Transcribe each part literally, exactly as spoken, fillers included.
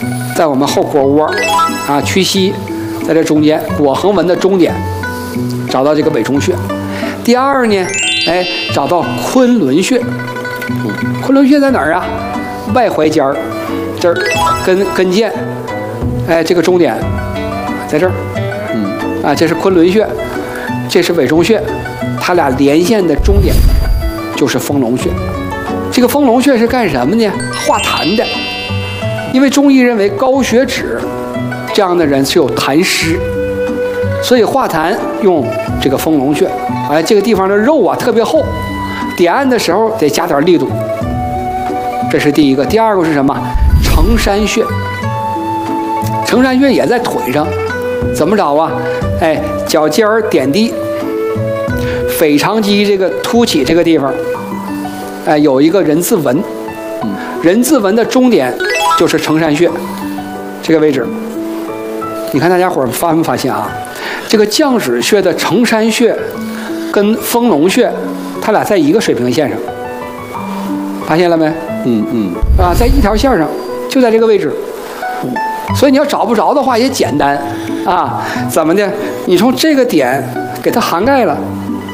在我们后腘窝啊，屈膝，在这中间腘横纹的中点，找到这个委冲穴。第二呢，哎，找到昆仑穴。昆仑穴在哪儿啊？外踝尖儿，这儿跟跟腱，哎，这个中点在这儿。嗯，啊，这是昆仑穴，这是委冲穴，它俩连线的中点就是丰隆穴。这个丰隆穴是干什么呢？化痰的。因为中医认为高血脂这样的人是有痰湿，所以化痰用这个丰隆穴。哎，这个地方的肉啊特别厚，点按的时候得加点力度。这是第一个。第二个是什么？承山穴。承山穴也在腿上，怎么找啊？哎，脚尖儿点地，腓肠肌这个凸起这个地方，哎，有一个人字纹，人字纹的中点就是承山穴这个位置。你看大家伙发没发现啊？这个降脂穴的承山穴跟丰隆穴，它俩在一个水平线上，发现了没？嗯嗯，啊，在一条线上，就在这个位置。所以你要找不着的话也简单啊，怎么的？你从这个点给它涵盖了，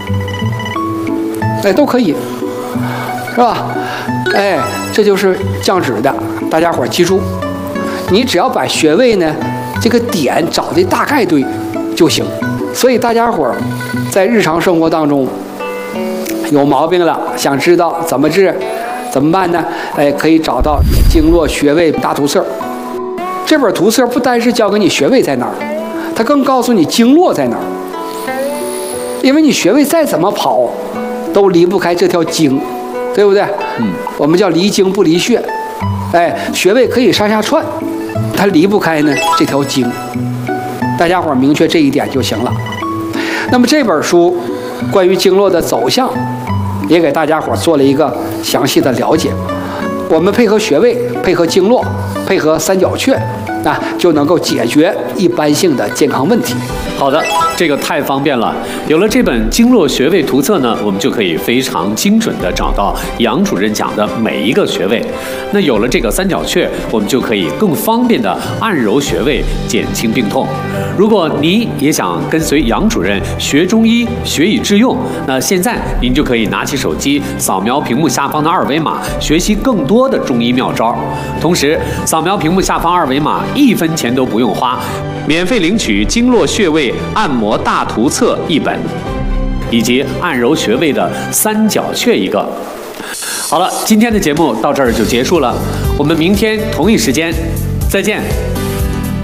哎，都可以，是吧？哎，这就是降脂的，大家伙记住，你只要把穴位呢这个点找的大概对就行。所以大家伙在日常生活当中有毛病了，想知道怎么治，怎么办呢？哎，可以找到《经络穴位大图册》。这本图册不单是教给你穴位在哪儿，它更告诉你经络在哪儿。因为你穴位再怎么跑，都离不开这条经，对不对？嗯，我们叫离经不离穴。哎，穴位可以上下串，它离不开呢这条经。大家伙明确这一点就行了。那么这本书关于经络的走向，也给大家伙做了一个详细的了解。我们配合穴位，配合经络，配合三角穴，那就能够解决一般性的健康问题。 好的，这个太方便了。有了这本经络穴位图册呢，我们就可以非常精准地找到杨主任讲的每一个穴位。那有了这个三角穴，我们就可以更方便地按揉穴位，减轻病痛。如果您也想跟随杨主任学中医，学以致用，那现在您就可以拿起手机，扫描屏幕下方的二维码，学习更多的中医妙招。同时，扫描屏幕下方二维码，一分钱都不用花，免费领取经络穴位按摩大图册一本，以及按揉穴位的三角穴一个。好了，今天的节目到这儿就结束了，我们明天同一时间再见。